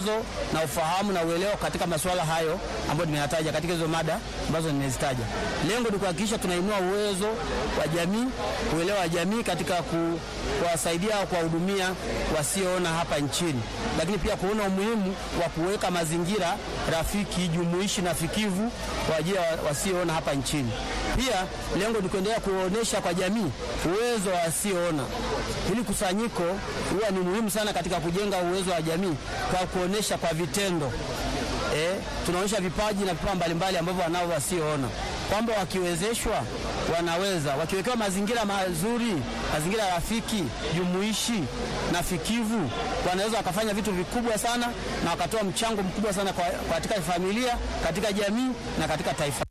na ufahamu na uelewa katika masuala hayo ambayo nimeyataja katika hizo mada ambazo nimezitaja. Lengo ni kuhakikisha tunainua uwezo wa jamii, uelewa wa jamii katika kuwasaidia au kuwahudumia wasioona hapa nchini, lakini pia kuona umuhimu wa kuweka mazingira rafiki, jumuishi na fikivu kwa ajili ya wasioona hapa nchini. Pia lengo ni kuendelea kuonesha kwa jamii uwezo wa wasioona. Hili kusanyiko huwa ni muhimu sana katika kujenga uwezo wa jamii kwa kuonesha kwa vitendo. Tunaonyesha vipaji na vipawa mbalimbali ambavyo wanao wasioona, kwamba wakiwezeshwa wanaweza, wakiwekewa mazingira mazuri, mazingira rafiki, jumuishi na fikivu, wanaweza wakafanya vitu vikubwa sana na wakatoa mchango mkubwa sana katika familia, katika jamii na katika taifa.